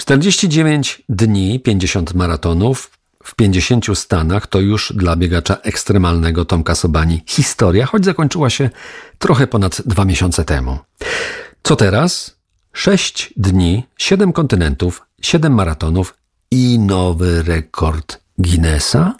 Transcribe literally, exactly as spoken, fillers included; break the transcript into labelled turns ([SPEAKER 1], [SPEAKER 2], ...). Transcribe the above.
[SPEAKER 1] czterdzieści dziewięć dni, pięćdziesiąt maratonów w pięćdziesięciu stanach to już dla biegacza ekstremalnego Tomka Sobani historia, choć zakończyła się trochę ponad dwa miesiące temu. Co teraz? Sześć dni, siedem kontynentów, siedem maratonów i nowy rekord Guinnessa?